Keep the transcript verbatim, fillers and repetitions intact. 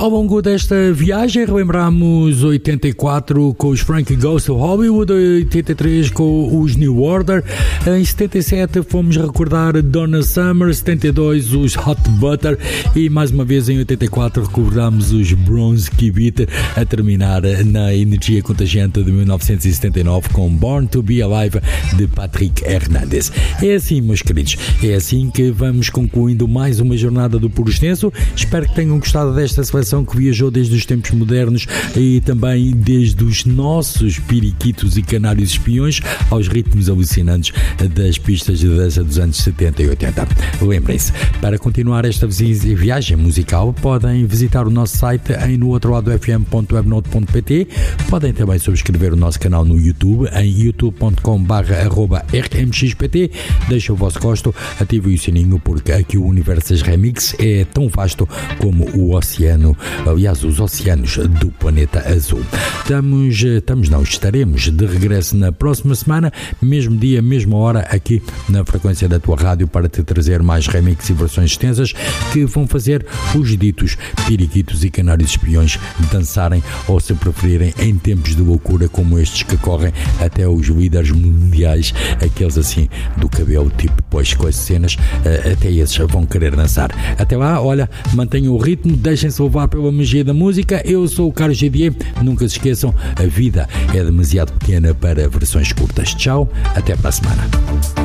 Ao longo desta viagem relembramos oitenta e quatro com os Frankie Goes to Hollywood, oitenta e três com os New Order, em setenta e sete fomos recordar Donna Summer, setenta e dois os Hot Butter e mais uma vez em oitenta e quatro recordamos os Bronski Beat, a terminar na energia contagiante de mil novecentos e setenta e nove com Born to Be Alive de Patrick Hernandez. É assim, meus queridos, é assim que vamos concluindo mais uma jornada do Puro Extenso. Espero que tenham gostado desta seleção que viajou desde os tempos modernos e também desde os nossos periquitos e canários espiões aos ritmos alucinantes das pistas de dança dos anos setenta e oitenta. Lembrem-se, para continuar esta viagem musical podem visitar o nosso site em no outro lado f m ponto webnote ponto p t. Podem também subscrever o nosso canal no YouTube em youtube ponto com barra arroba r m x p t. Deixem o vosso gosto, ativem o sininho porque aqui o universo das remix é tão vasto como o oceano, aliás, os oceanos do planeta azul. Estamos, estamos não, estaremos de regresso na próxima semana, mesmo dia, mesma hora, aqui na frequência da tua rádio para te trazer mais remix e versões extensas que vão fazer os ditos periquitos e canários espiões dançarem ou, se preferirem, em tempos de loucura como estes que correm até os líderes mundiais, aqueles assim do cabelo tipo depois com as cenas, até esses vão querer dançar. Até lá, olha, mantenham o ritmo, deixem-se levar pela magia da música. Eu sou o Carlos G D E. Nunca se esqueçam, a vida é demasiado pequena para versões curtas. Tchau, até para a semana.